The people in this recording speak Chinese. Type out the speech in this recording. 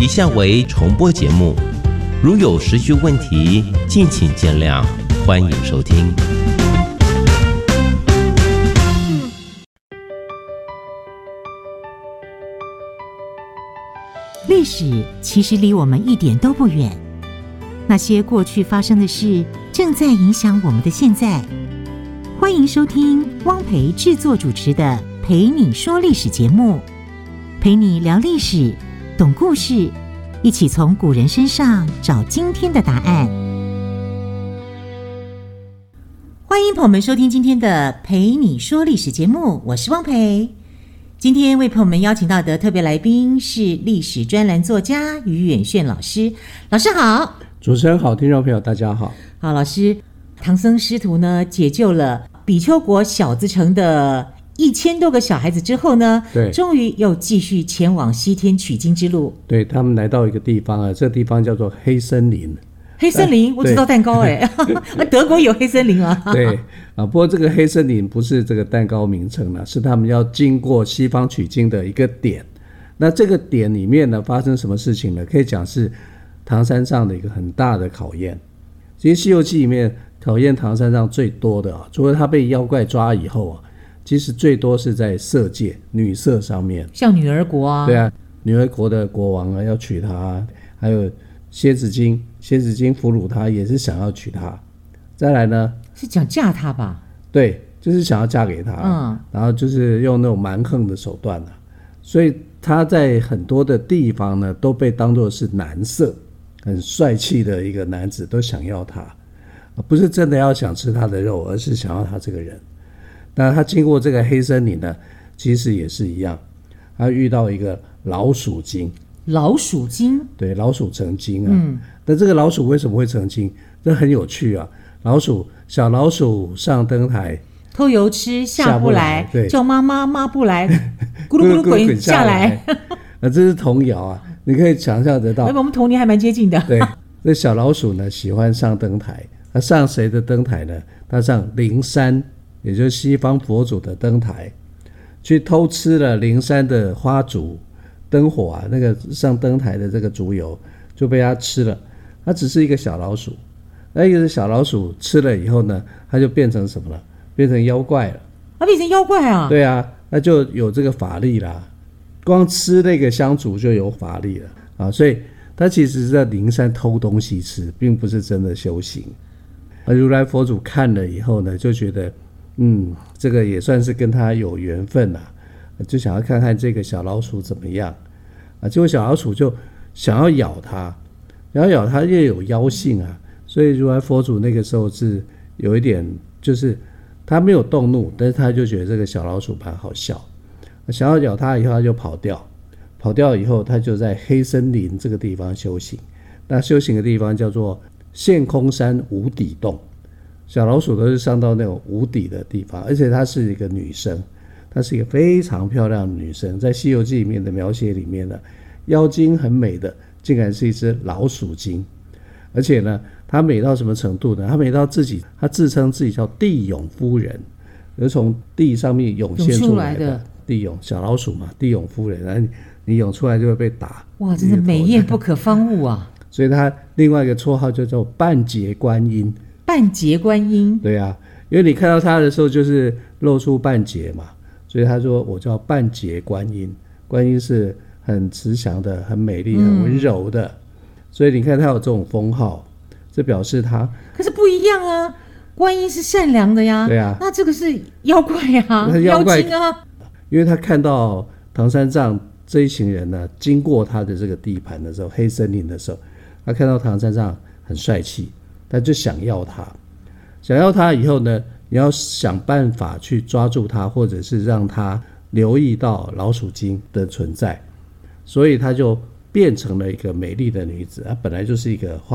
以下为重播节目，如有时序问题，敬请见谅，欢迎收听。 历史其实离我们一点都不远，那些过去发生的事，正在影响我们的现在。欢迎收听汪培制作主持的《陪你说历史》节目，陪你聊历史，懂故事，一起从古人身上找今天的答案。欢迎朋友们收听今天的《陪你说历史》节目，我是汪培。今天为朋友们邀请到的特别来宾是历史专栏作家于远炫老师。老师好。 主持人好，听众朋友大家好。 好，老师，唐僧师徒呢解救了比丘国小子城的1000多个小孩子之后呢， 对， 终于又继续前往西天取经之路。 对，他们来到一个地方啊，这个地方叫做黑森林。 黑森林，我知道蛋糕哎，德国有黑森林啊。 对啊，不过这个黑森林不是这个蛋糕名称了，是他们要经过西方取经的一个点。那这个点里面呢，发生什么事情呢？可以讲是唐三藏的一个很大的考验。其实《西游记》里面考验唐三藏最多的啊，除了他被妖怪抓以后啊，其实最多是在色界女色上面， 像女儿国啊。 对啊，女儿国的国王啊要娶她，还有蝎子精俘虏他，也是想要娶她。再来呢， 是想嫁他吧？ 对，就是想要嫁给他。然后就是用那种蛮横的手段啊，所以他在很多的地方呢，都被当作是男色，很帅气的一个男子，都想要他，不是真的要想吃他的肉，而是想要他这个人。那他经过这个黑森林呢，其实也是一样，他遇到一个老鼠精。 老鼠精？对， 老鼠成精啊。那这个老鼠为什么会成精？这很有趣啊。小老鼠上灯台， 偷油吃下不来，叫妈妈妈不来，咕噜咕噜滚下来。 这是童谣啊，你可以想象得到。 我们童年还蛮接近的。 对，这小老鼠呢喜欢上灯台，它上谁的灯台呢？它上灵山，也就是西方佛祖的灯台，去偷吃了灵山的花烛灯火啊，那个上灯台的这个烛油就被它吃了。它只是一个小老鼠，那一个小老鼠吃了以后呢，它就变成什么了？变成妖怪了。它变成妖怪啊？ 对啊，那就有这个法力啦。光吃那个香烛就有法力了啊，所以它其实是在灵山偷东西吃，并不是真的修行。如来佛祖看了以后呢，就觉得这个也算是跟他有缘分啦，就想要看看这个小老鼠怎么样啊。结果小老鼠就想要咬它，然后咬它又有妖性啊，所以如来佛祖那个时候是有一点，就是他没有动怒，但是他就觉得这个小老鼠蛮好笑，想要咬它以后他就跑掉以后他就在黑森林这个地方修行。那修行的地方叫做陷空山无底洞，小老鼠都是上到那种无底的地方，而且她是一个女生，她是一个非常漂亮的女生。在《西游记》里面的描写里面呢，妖精很美的竟然是一只老鼠精，而且呢她美到什么程度呢？她美到她自称自己叫地涌夫人，就是从地上面涌现出来的地涌，小老鼠嘛，地涌夫人，然后你涌出来就会被打。 哇，真是美艳不可方物啊。 所以她另外一个绰号就叫半截观音。 半截观音？对啊，因为你看到她的时候就是露出半截嘛，所以她说我叫半截观音。观音是很慈祥的，很美丽，很温柔的，所以你看她有这种封号，这表示她。 可是不一样啊，观音是善良的呀。 对啊， 那这个是妖怪啊，妖精啊。 因为他看到唐三藏这一群人呢，经过他的这个地盘的时候，黑森林的时候，他看到唐三藏很帅气，他就想要他以后呢，你要想办法去抓住他，或者是让他留意到老鼠精的存在，所以他就变成了一个美丽的女子，她本来就是一个